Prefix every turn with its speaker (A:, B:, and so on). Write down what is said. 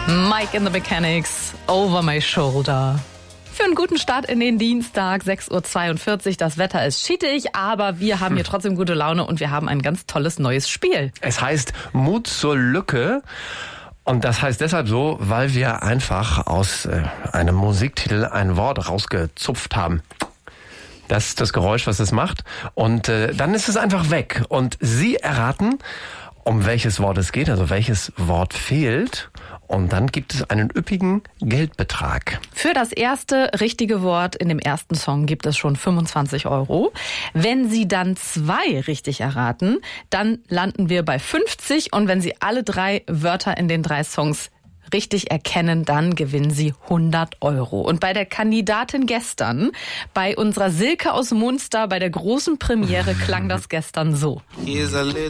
A: Mike and the Mechanics, Over My Shoulder. Für einen guten Start in den Dienstag, 6.42 Uhr. Das Wetter ist schittig, aber wir haben hier trotzdem gute Laune und wir haben ein ganz tolles neues Spiel.
B: Es heißt Mut zur Lücke. Und das heißt deshalb so, weil wir einfach aus einem Musiktitel ein Wort rausgezupft haben. Das ist das Geräusch, was es macht. Und dann ist es einfach weg. Und Sie erraten, um welches Wort es geht, also welches Wort fehlt. Und dann gibt es einen üppigen Geldbetrag.
A: Für das erste richtige Wort in dem ersten Song gibt es schon 25 €. Wenn Sie dann 2 richtig erraten, dann landen wir bei 50. Und wenn Sie alle 3 Wörter in den 3 Songs richtig erkennen, dann gewinnen Sie 100 €. Und bei der Kandidatin gestern, bei unserer Silke aus Munster, bei der großen Premiere, klang das gestern so.